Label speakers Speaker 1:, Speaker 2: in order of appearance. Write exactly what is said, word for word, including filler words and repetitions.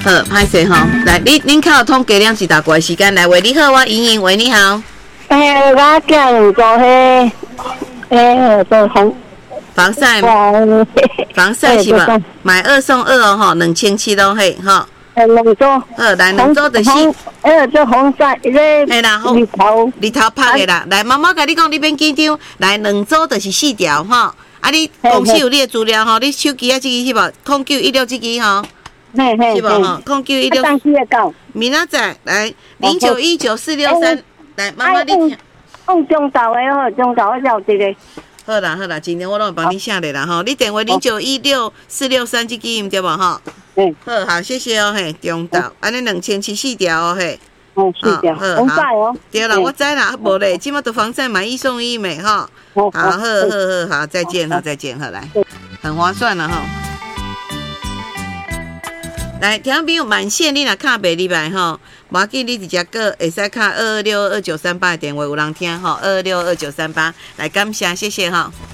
Speaker 1: 好，歹势吼，来，你恁靠统计量是大概时间来喂，你好，我莹莹喂，你好。
Speaker 2: 哎，我囝做迄，诶，做红
Speaker 1: 防晒，防晒是吧？买二送二哦，吼，两千七咯，嘿，吼。
Speaker 2: 诶，两组。
Speaker 1: 好，来两组就是。
Speaker 2: 诶，做红晒，迄
Speaker 1: 嘿啦，红。日头。日头拍的啦，来，妈妈甲你讲，你免紧张，来两组就是四条吼。啊，你公司有你的资料吼，你手机啊，这支是无？空九一六这支吼。
Speaker 2: 嘿嘿。
Speaker 1: 是无吼？空九一六。
Speaker 2: 当时会到。
Speaker 1: 明仔载来零九一九四六三，来妈妈你听。
Speaker 2: 用中岛的吼，中岛的了一个。
Speaker 1: 好啦好啦，今天我拢会帮你写的啦吼，你电话零九一六四六三这支对无吼？
Speaker 2: 嗯。
Speaker 1: 好好，谢谢哦嘿，中岛，安尼两千七四条哦嘿。
Speaker 2: 哦，四条。防晒哦。
Speaker 1: 对啦，我知啦，无咧，即马都防晒买一送一美哈。好好好好好，再见哈，再见好来，很划算了哈。来，听众朋友满线你若卡袂入来吼，无要紧，你直接个会使卡二二六二九三八的电话，有人听吼，二二六二九三八，来感谢，谢谢哈。